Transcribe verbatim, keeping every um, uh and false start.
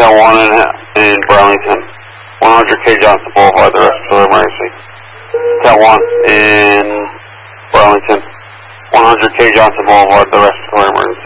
Hotel one in, in Burlington. one hundred K Johnson Boulevard, the rest of the emergency. Hotel one in Burlington. one hundred K Johnson Boulevard, the rest of the emergency.